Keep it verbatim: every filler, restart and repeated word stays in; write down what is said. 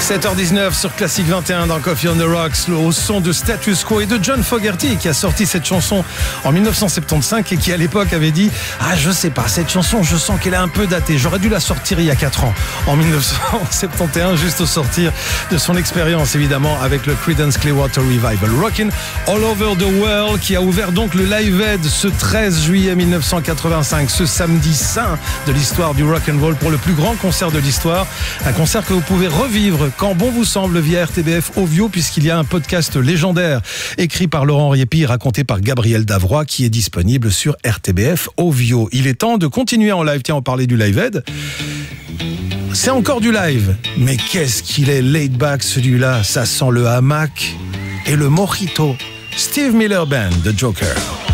sept heures dix-neuf sur Classic vingt et un dans Coffee on the Rocks, au son de Status Quo et de John Fogerty qui a sorti cette chanson en dix-neuf cent soixante-quinze et qui à l'époque avait dit « Ah je sais pas, cette chanson je sens qu'elle est un peu datée, j'aurais dû la sortir il y a quatre ans » en dix-neuf cent soixante-onze, juste au sortir de son expérience évidemment avec le Creedence Clearwater Revival. Rockin' All Over the World qui a ouvert donc le Live Aid ce treize juillet mille neuf cent quatre-vingt-cinq, ce samedi saint de l'histoire du rock'n'roll pour le plus grand concert de l'histoire, un concert que vous pouvez revivre quand bon vous semble via R T B F Ovio, puisqu'il y a un podcast légendaire écrit par Laurent Riepi, raconté par Gabriel Davroy, qui est disponible sur R T B F Ovio. Il est temps de continuer en live. Tiens, on parlait du Live Aid. C'est encore du live, mais qu'est-ce qu'il est laid back celui-là. Ça sent le hamac et le mojito. Steve Miller Band de Joker.